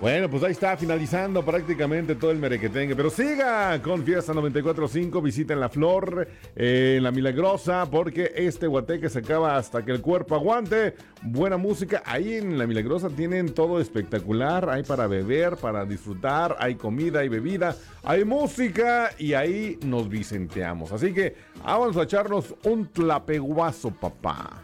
Bueno, pues ahí está finalizando prácticamente todo el merequetengue. Pero siga con Fiesta 94.5, visiten La Flor, en La Milagrosa, porque este guateque se acaba hasta que el cuerpo aguante. Buena música, ahí en La Milagrosa tienen todo espectacular, hay para beber, para disfrutar, hay comida, hay bebida, hay música y ahí nos vicenteamos. Así que vamos a echarnos un tlapeguazo, papá.